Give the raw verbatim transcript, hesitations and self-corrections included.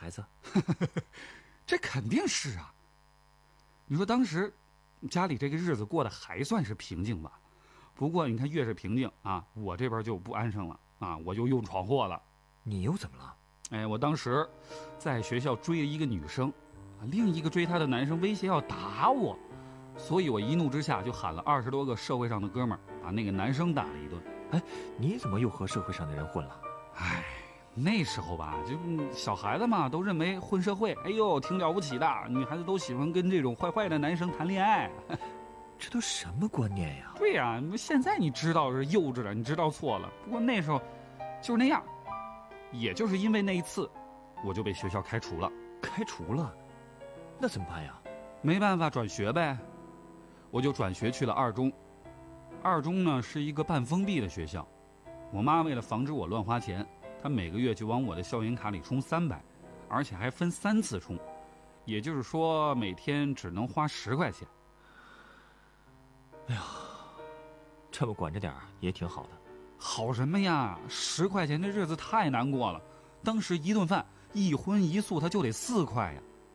孩子？ 这肯定是啊。你说当时家里这个日子过得还算是平静吧？不过你看，越是平静啊，我这边就不安生了啊，我就又闯祸了。 你又怎么了？ 哎，我当时在学校追了一个女生，另一个追她的男生威胁要打我，所以我一怒之下就喊了二十多个社会上的哥们儿，把那个男生打了一顿。 哎，你怎么又和社会上的人混了？ 哎，那时候吧，就小孩子嘛，都认为混社会，哎呦，挺了不起的，女孩子都喜欢跟这种坏坏的男生谈恋爱。 这都什么观念呀？ 对呀、啊，现在你知道是幼稚了，你知道错了。不过那时候就是那样，也就是因为那一次，我就被学校开除了。 开除了？那怎么办呀？ 没办法，转学呗。我就转学去了二中。二中呢是一个半封闭的学校，我妈为了防止我乱花钱，她每个月就往我的校园卡里充三百，而且还分三次充，也就是说每天只能花十块钱。 哎呀，这么管着点儿也挺好的。 好什么呀？十块钱这日子太难过了。当时一顿饭一荤一素，它就得四块呀。